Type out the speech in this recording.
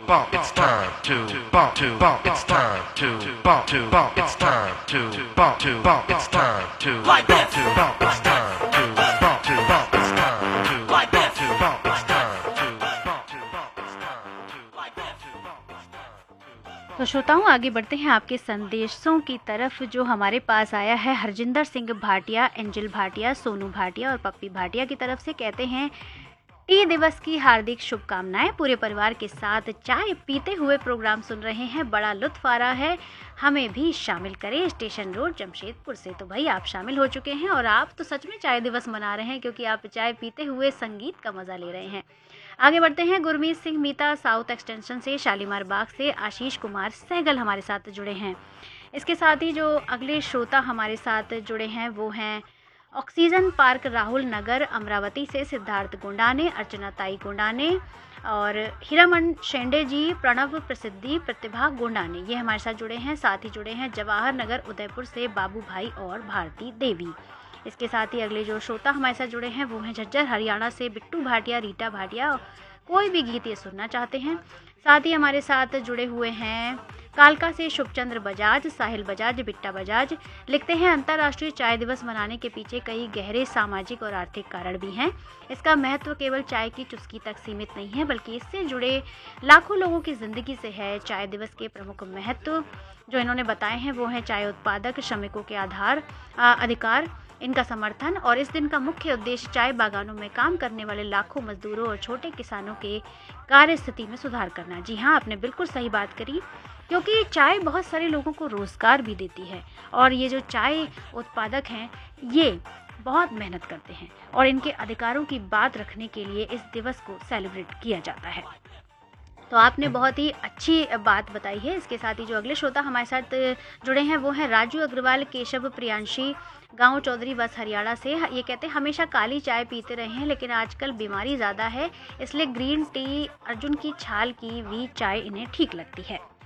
bump. It's time to bump. To bump. It's time to bump. To bump. It's time to bump. To bump. It's time to bump. To bump. It's time to bump. To bump. It's time to bump. To bump. It's time to bump. To bump. It's time to bump. तो श्रोताओं, आगे बढ़ते हैं आपके संदेशों की तरफ जो हमारे पास आया है हरजिंदर सिंह भाटिया, एंजल भाटिया, सोनू भाटिया और पप्पी भाटिया की तरफ से। कहते हैं टी दिवस की हार्दिक शुभकामनाएं। पूरे परिवार के साथ चाय पीते हुए प्रोग्राम सुन रहे हैं, बड़ा लुत्फ आ रहा है, हमें भी शामिल करें स्टेशन रोड जमशेदपुर से। तो भाई आप शामिल हो चुके हैं और आप तो सच में चाय दिवस मना रहे हैं क्योंकि आप चाय पीते हुए संगीत का मज़ा ले रहे हैं। आगे बढ़ते हैं। गुरमीत सिंह मीता साउथ एक्सटेंशन से, शालीमार बाग से आशीष कुमार सहगल हमारे साथ जुड़े हैं। इसके साथ ही जो अगले श्रोता हमारे साथ जुड़े हैं वो हैं ऑक्सीजन पार्क राहुल नगर अमरावती से सिद्धार्थ गुंडाने, अर्चना ताई गुंडाने और हीरामन शेंडे जी, प्रणव प्रसिद्धि, प्रतिभा गुंडाने, ये हमारे साथ जुड़े हैं। साथ ही जुड़े हैं जवाहर नगर उदयपुर से बाबू भाई और भारती देवी। इसके साथ ही अगले जो श्रोता हमारे साथ जुड़े हैं वो हैं झज्जर हरियाणा से बिट्टू भाटिया, रीटा भाटिया, कोई भी गीत ये सुनना चाहते हैं। साथ ही हमारे साथ जुड़े हुए हैं कालका से शुभचंद्र बजाज, साहिल बजाज, बिट्टा बजाज। लिखते हैं अंतर्राष्ट्रीय चाय दिवस मनाने के पीछे कई गहरे सामाजिक और आर्थिक कारण भी हैं। इसका महत्व केवल चाय की चुस्की तक सीमित नहीं है बल्कि इससे जुड़े लाखों लोगों की ज़िंदगी से है। चाय दिवस के प्रमुख महत्व जो इन्होंने बताए हैं वो हैं चाय उत्पादक श्रमिकों के अधिकार, इनका समर्थन और इस दिन का मुख्य उद्देश्य चाय बागानों में काम करने वाले लाखों मजदूरों और छोटे किसानों के कार्य स्थिति में सुधार करना। जी हाँ, आपने बिल्कुल सही बात करी क्योंकि चाय बहुत सारे लोगों को रोज़गार भी देती है और ये जो चाय उत्पादक हैं ये बहुत मेहनत करते हैं और इनके अधिकारों की बात रखने के लिए इस दिवस को सेलिब्रेट किया जाता है। तो आपने बहुत ही अच्छी बात बताई है। इसके साथ ही जो अगले श्रोता हमारे साथ जुड़े हैं वो हैं राजू अग्रवाल, केशव प्रियांशी, गांव चौधरी बस हरियाणा से। ये कहते हैं हमेशा काली चाय पीते रहे हैं लेकिन आजकल बीमारी ज़्यादा है इसलिए ग्रीन टी, अर्जुन की छाल की भी चाय इन्हें ठीक लगती है।